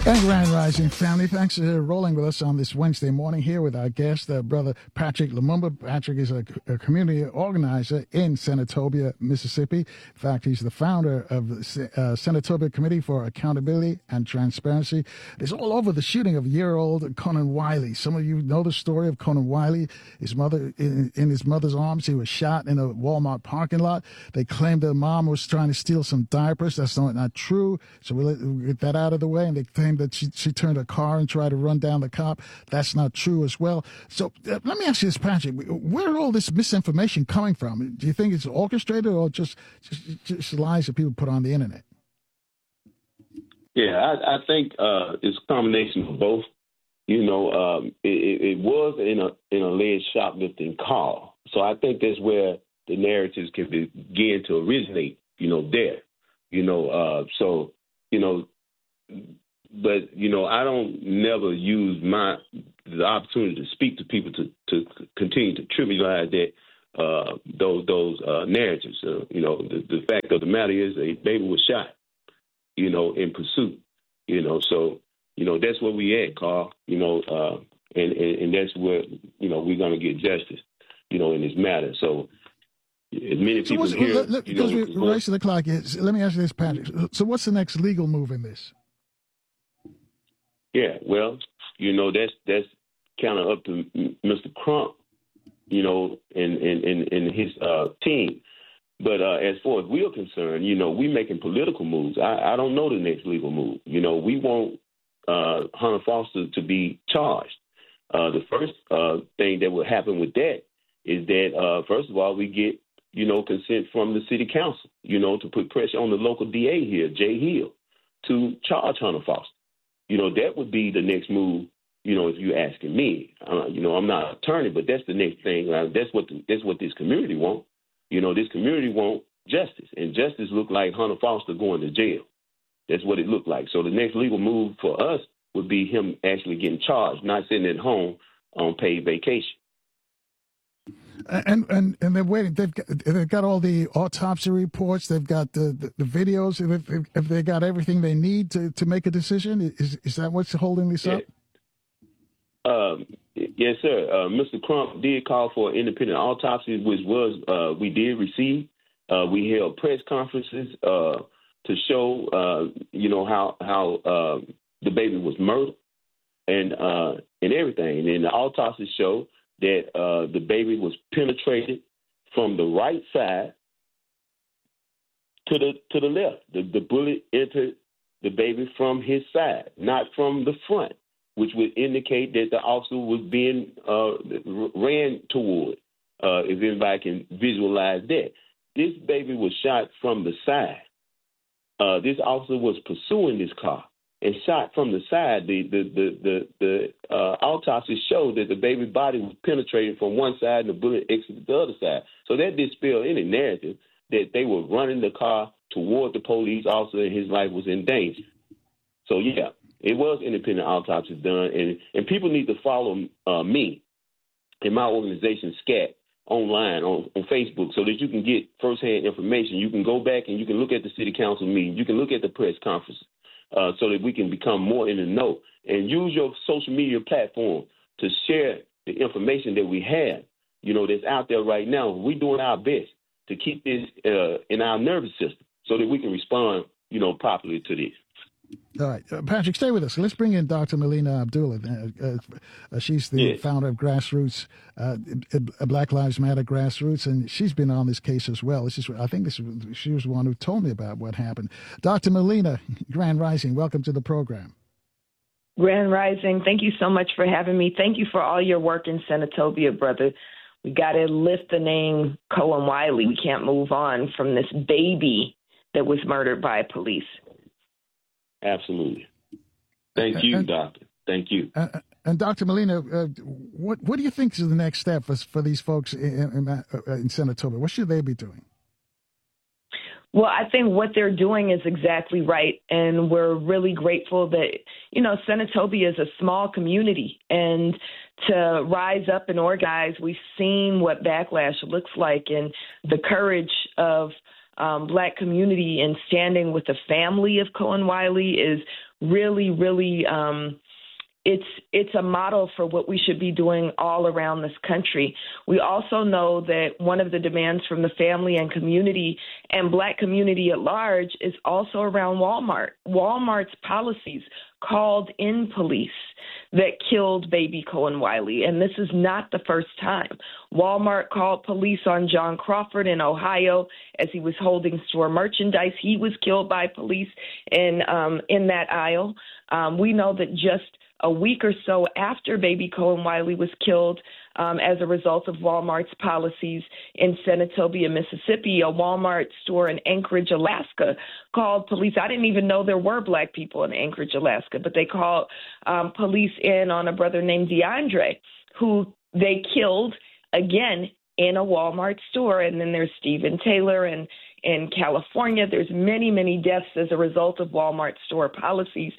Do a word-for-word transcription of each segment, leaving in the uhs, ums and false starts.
And Grand Rising family, thanks for rolling with us on this Wednesday morning here with our guest, uh, Brother Patrick Lumumba. Patrick is a, a community organizer in Senatobia, Mississippi. In fact, he's the founder of the uh, Senatobia Committee for Accountability and Transparency. It's all over the shooting of year-old Conan Wiley. Some of you know the story of Conan Wiley. His mother, in, in his mother's arms, he was shot in a Walmart parking lot. They claimed that mom was trying to steal some diapers. That's not, not true. So we let we get that out of the way, and they claimed that she, she turned her car and tried to run down the cop. That's not true as well. So uh, let me ask you this, Patrick. Where are all this misinformation coming from? Do you think it's orchestrated or just just, just lies that people put on the internet? Yeah, I, I think uh, it's a combination of both. You know, um, it, it was in a in a alleged shoplifting call. So I think that's where the narratives can begin to originate, you know, there. You know, uh, so, you know, but, you know, I don't never use my the opportunity to speak to people to, to continue to trivialize that uh, those those uh, narratives. Uh, you know, the, the fact of the matter is a baby was shot, you know, in pursuit, you know, so, you know, that's where we at, Carl, you know, uh, and, and, and that's where, you know, we're going to get justice, you know, in this matter. So, as many people so here, look, you know, because we're racing the clock. Let me ask you this, Patrick. So what's the next legal move in this? Yeah, well, you know, that's that's kind of up to Mister Crump, you know, and, and, and, and his uh, team. But uh, as far as we're concerned, you know, we're making political moves. I, I don't know the next legal move. You know, we want uh, Hunter Foster to be charged. Uh, the first uh, thing that would happen with that is that, uh, first of all, we get, you know, consent from the city council, you know, to put pressure on the local D A here, Jay Hill, to charge Hunter Foster. You know, that would be the next move, you know, if you're asking me. Uh, you know, I'm not an attorney, but that's the next thing. Uh, that's what the, that's what this community wants. You know, this community wants justice, and justice look like Hunter Foster going to jail. That's what it looked like. So the next legal move for us would be him actually getting charged, not sitting at home on paid vacation. And and and they're waiting. They've got, they've got all the autopsy reports. They've got the, the, the videos. If, if they got everything they need to, to make a decision, is is that what's holding this yeah. up? Um, yes, sir. Uh, Mister Crump did call for an independent autopsy, which was uh, we did receive. Uh, we held press conferences uh, to show, uh, you know, how how uh, the baby was murdered and uh, and everything. And the autopsy showed that uh, the baby was penetrated from the right side to the to the left. The, the bullet entered the baby from his side, not from the front, which would indicate that the officer was being uh, ran toward, uh, if anybody can visualize that. This baby was shot from the side. Uh, this officer was pursuing this car and shot from the side. The the the the, the uh, autopsy showed that the baby body was penetrated from one side and the bullet exited the other side. So that dispelled any narrative that they were running the car toward the police officer and his life was in danger. So yeah, it was independent autopsy done, and and people need to follow uh, me and my organization, SCAT, online on, on Facebook so that you can get firsthand information. You can go back and you can look at the city council meeting. You can look at the press conference. Uh, so that we can become more in the know, and use your social media platform to share the information that we have, you know, that's out there right now. We're doing our best to keep this uh, in our nervous system so that we can respond, you know, properly to this. All right, uh, Patrick, stay with us. Let's bring in Doctor Melina Abdullah. Uh, uh, she's the yeah. founder of Grassroots, uh, Black Lives Matter Grassroots, and she's been on this case as well. This is, I think, this she was the one who told me about what happened. Doctor Melina, Grand Rising, welcome to the program. Grand Rising, thank you so much for having me. Thank you for all your work in Senatobia, brother. We got to lift the name Cohen Wiley. We can't move on from this baby that was murdered by police. Absolutely. Thank you, and, Doctor. Thank you. Uh, and Doctor Melina, uh, what what do you think is the next step for, for these folks in, in, uh, in Senatobia? What should they be doing? Well, I think what they're doing is exactly right, and we're really grateful that, you know, Senatobia is a small community, and to rise up and organize, we've seen what backlash looks like, and the courage of Um, Black community and standing with the family of Cohen Wiley is really, really, um, it's it's a model for what we should be doing all around this country. We also know that one of the demands from the family and community and Black community at large is also around Walmart. Walmart's policies called in police that killed baby Cohen Wiley, and this is not the first time. Walmart called police on John Crawford in Ohio as he was holding store merchandise. He was killed by police in um, in that aisle. Um, we know that just a week or so after baby Cohen Wiley was killed, um, as a result of Walmart's policies in Senatobia, Mississippi, a Walmart store in Anchorage, Alaska, called police. I didn't even know there were Black people in Anchorage, Alaska, but they called um, police in on a brother named DeAndre, who they killed, again, in a Walmart store. And then there's Stephen Taylor and in California. There's many, many deaths as a result of Walmart store policies.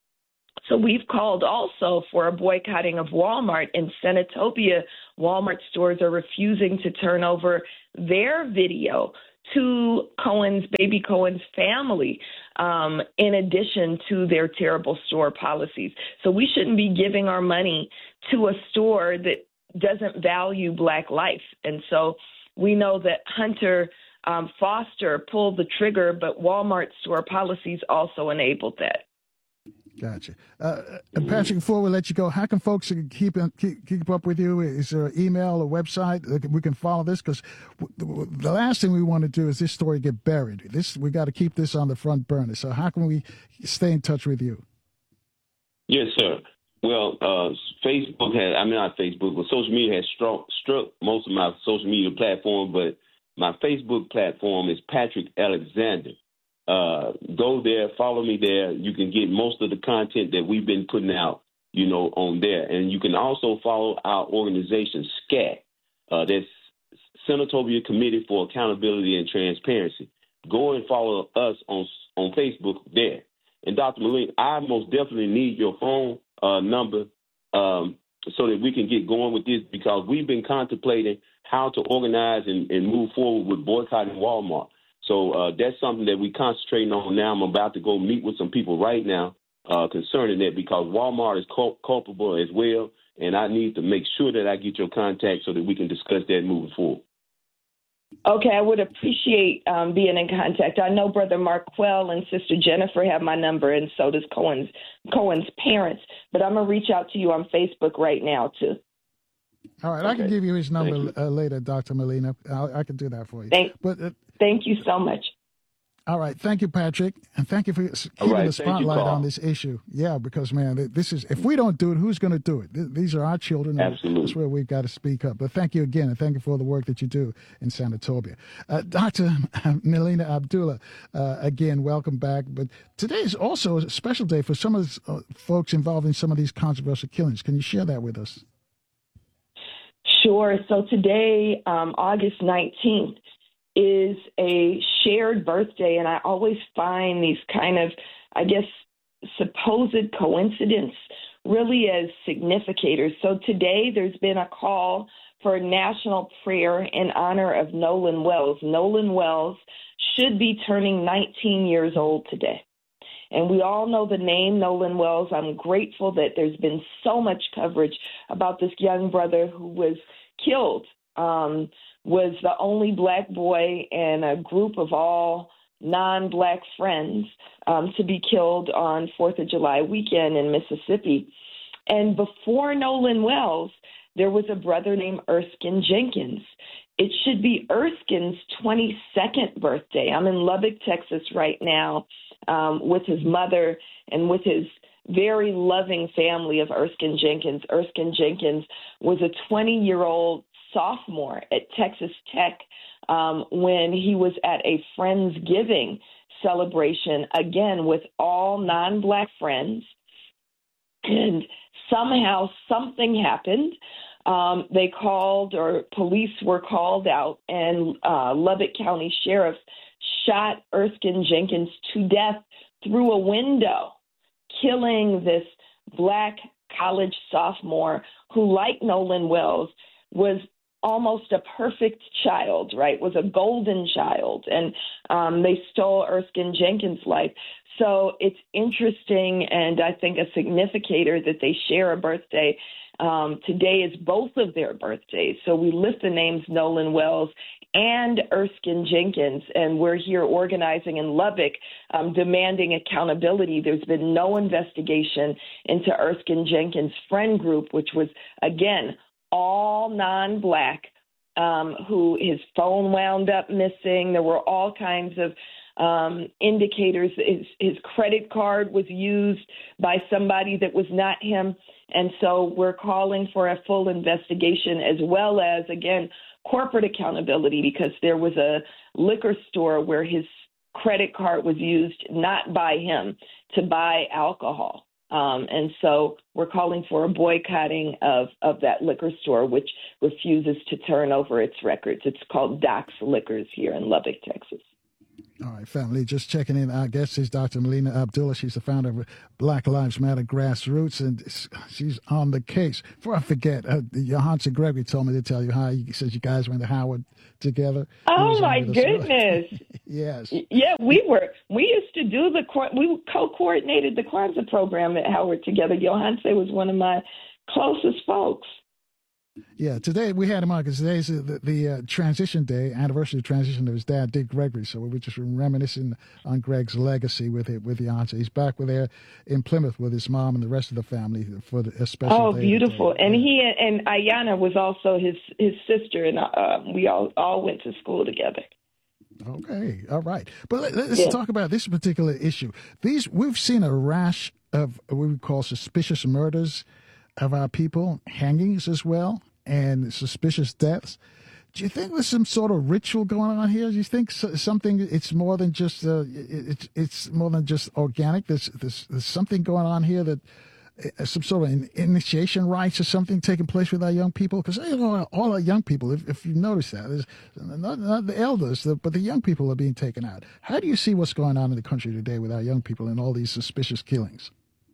So we've called also for a boycotting of Walmart. In Senatobia, Walmart stores are refusing to turn over their video to Cohen's, baby Cohen's family, um, in addition to their terrible store policies. So we shouldn't be giving our money to a store that doesn't value Black life. And so we know that Hunter um, Foster pulled the trigger, but Walmart store policies also enabled that. Gotcha. Uh, Patrick, before we let you go, how can folks keep keep, keep up with you? Is there an email or website that we can follow this? Because the last thing we want to do is this story get buried. This we got to keep this on the front burner. So how can we stay in touch with you? Yes, sir. Well, uh, Facebook has, I mean, not Facebook, but social media has struck, struck most of my social media platform, but my Facebook platform is Patrick Alexander. Uh, go there, follow me there. You can get most of the content that we've been putting out, you know, on there. And you can also follow our organization, SCAT. Uh, that's Senatobia Committee for Accountability and Transparency. Go and follow us on on Facebook there. And Doctor Molina, I most definitely need your phone uh, number um, so that we can get going with this, because we've been contemplating how to organize and, and move forward with boycotting Walmart. So uh, that's something that we're concentrating on now. I'm about to go meet with some people right now uh, concerning that, because Walmart is cul- culpable as well, and I need to make sure that I get your contact so that we can discuss that moving forward. Okay, I would appreciate um, being in contact. I know Brother Marquell and Sister Jennifer have my number, and so does Cohen's Cohen's parents. But I'm going to reach out to you on Facebook right now, too. All right, okay. I can give you his number you. uh, later, Doctor Molina. I'll, I can do that for you. Thank, but, uh, thank you so much. All right, thank you, Patrick, and thank you for keeping right, the spotlight you, on this issue. Yeah, because, man, this is, if we don't do it, who's going to do it? These are our children. Absolutely. That's where we've got to speak up. But thank you again, and thank you for the work that you do in Senatobia. Uh, Doctor Melina Abdullah, uh, again, welcome back. But today is also a special day for some of the uh, folks involved in some of these controversial killings. Can you share that with us? Sure. So today, um, August nineteenth, is a shared birthday, and I always find these kind of, I guess, supposed coincidence really as significators. So today there's been a call for national prayer in honor of Nolan Wells. Nolan Wells should be turning nineteen years old today. And we all know the name Nolan Wells. I'm grateful that there's been so much coverage about this young brother who was killed, um, was the only Black boy in a group of all non-Black friends um, to be killed on fourth of July weekend in Mississippi. And before Nolan Wells, there was a brother named Erskine Jenkins. It should be Erskine's twenty-second birthday. I'm in Lubbock, Texas right now um, with his mother and with his very loving family of Erskine Jenkins. Erskine Jenkins was a twenty-year-old sophomore at Texas Tech um, when he was at a Friendsgiving celebration, again, with all non-Black friends. And somehow something happened. Um, they called, or police were called out, and uh, Lubbock County Sheriff shot Erskine Jenkins to death through a window, killing this Black college sophomore who, like Nolan Wells, was almost a perfect child, right? Was a golden child. And um, they stole Erskine Jenkins' life. So it's interesting, and I think a significator that they share a birthday. Um, today is both of their birthdays. So we lift the names Nolan Wells and Erskine Jenkins, and we're here organizing in Lubbock, um, demanding accountability. There's been no investigation into Erskine Jenkins' friend group, which was, again, all non-Black, um, who his phone wound up missing. There were all kinds of um, indicators. His, his credit card was used by somebody that was not him. And so we're calling for a full investigation, as well as, again, corporate accountability, because there was a liquor store where his credit card was used not by him to buy alcohol. Um, and so we're calling for a boycotting of, of that liquor store, which refuses to turn over its records. It's called Doc's Liquors here in Lubbock, Texas. All right, family, just checking in. Our guest is Doctor Melina Abdullah. She's the founder of Black Lives Matter Grassroots, and she's on the case. Before I forget, uh, Johansa Gregory told me to tell you hi. He says you guys went to Howard together. Oh, my goodness. Yes. Yeah, we were. We used to do the, we co-coordinated the Kwanzaa program at Howard together. Johansa was one of my closest folks. Yeah, today we had him on because today's the, the uh, transition day, anniversary of transition of his dad, Dick Gregory. So we were just reminiscing on Greg's legacy with it, with the answer. He's back with there in Plymouth with his mom and the rest of the family for the special. Oh, day beautiful! today. And he and Ayana was also his his sister, and uh, we all all went to school together. Okay, all right, but let, let's yeah. talk about this particular issue. These we've seen a rash of what we call suspicious murders of our people, hangings as well, and suspicious deaths. Do you think there's some sort of ritual going on here? Do you think something? It's more than just uh, it's it's more than just organic. There's, there's there's something going on here that uh, some sort of initiation rites or something taking place with our young people. Because you know, all our young people, if, if you notice that, there's not, not the elders, but the young people are being taken out. How do you see what's going on in the country today with our young people and all these suspicious killings?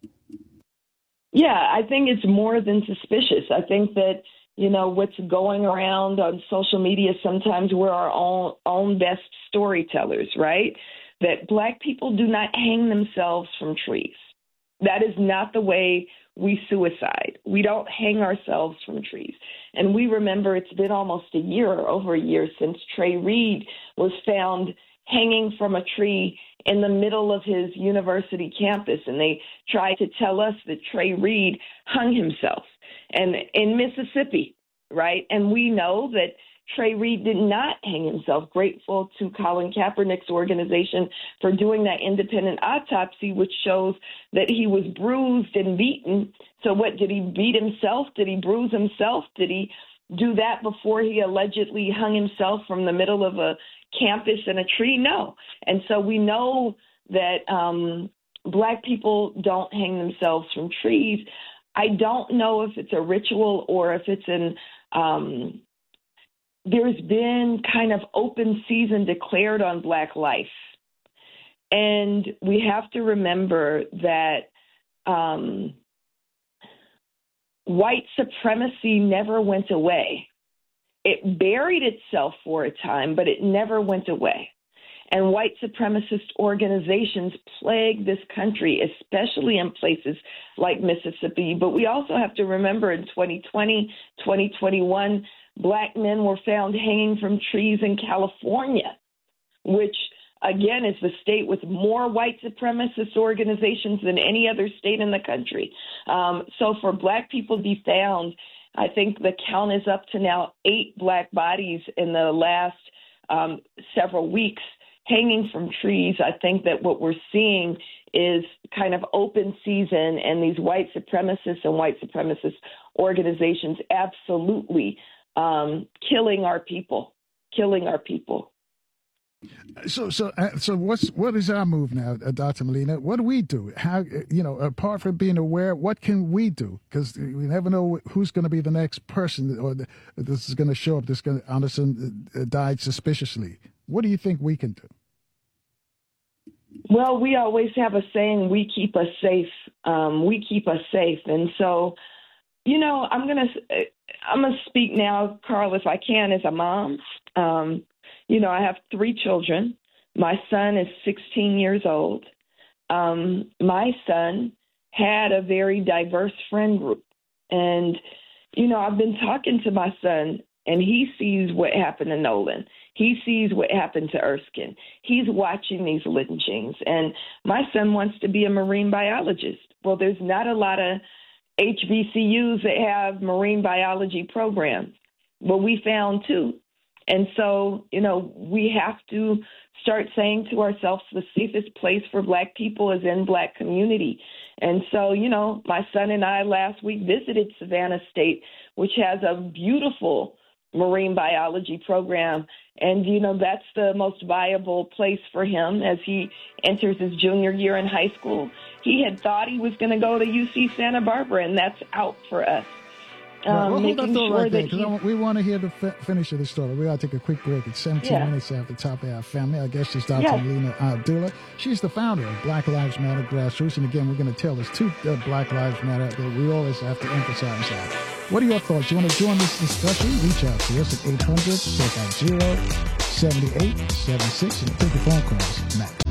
Yeah, I think it's more than suspicious. I think that, you know, what's going around on social media, sometimes we're our own, own best storytellers, right? That Black people do not hang themselves from trees. That is not the way we suicide. We don't hang ourselves from trees. And we remember it's been almost a year or over a year since Trey Reed was found hanging from a tree in the middle of his university campus. And they tried to tell us that Trey Reed hung himself and in Mississippi, right? And we know that Trey Reed did not hang himself. Grateful to Colin Kaepernick's organization for doing that independent autopsy, which shows that he was bruised and beaten. So what, did he beat himself? Did he bruise himself? Did he do that before he allegedly hung himself from the middle of a campus in a tree? No. And so we know that um, Black people don't hang themselves from trees. I don't know if it's a ritual or if it's an um, there's been kind of open season declared on Black life. And we have to remember that um, white supremacy never went away. It buried itself for a time, but it never went away. And white supremacist organizations plague this country, especially in places like Mississippi. But we also have to remember in twenty twenty, twenty twenty-one, Black men were found hanging from trees in California, which, again, is the state with more white supremacist organizations than any other state in the country. Um, so for Black people to be found, I think the count is up to now eight Black bodies in the last um, several weeks hanging from trees. I think that what we're seeing is kind of open season, and these white supremacists and white supremacist organizations absolutely um, killing our people, killing our people. So, so, uh, so, what's what is our move now, uh, Doctor Melina? What do we do? How, you know, apart from being aware, what can we do? Because we never know who's going to be the next person, or the, this is going to show up. This going to Anderson uh, died suspiciously. What do you think we can do? Well, we always have a saying: "We keep us safe. Um, we keep us safe." And so, you know, I'm going to I'm going to speak now, Carl, if I can, as a mom. Um, you know, I have three children. My son is sixteen years old. Um, my son had a very diverse friend group. And, you know, I've been talking to my son, and he sees what happened to Nolan. He sees what happened to Erskine. He's watching these lynchings. And my son wants to be a marine biologist. Well, there's not a lot of H B C Us that have marine biology programs. Well, we found two. And so, you know, we have to start saying to ourselves the safest place for Black people is in Black community. And so, you know, my son and I last week visited Savannah State, which has a beautiful marine biology program. And, you know, that's the most viable place for him as he enters his junior year in high school. He had thought he was going to go to U C Santa Barbara, and that's out for us. Um, right. Well, hold that thought sure right there, because he... we want to hear the f- finish of the story. We got to take a quick break. It's seventeen yeah. minutes after the top of our family. Our guest is Doctor Yes. Lena Abdullah. She's the founder of Black Lives Matter Grassroots. And again, we're going to tell us two uh, Black Lives Matter that we always have to emphasize that. What are your thoughts? You want to join this discussion? Reach out to us at eight hundred, four five zero, seven eight seven six and take your phone calls. Matt.